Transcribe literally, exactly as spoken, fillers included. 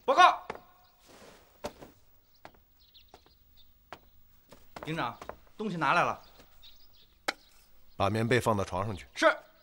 报告，营长，东西拿来了。 把棉被放到床上去。 是。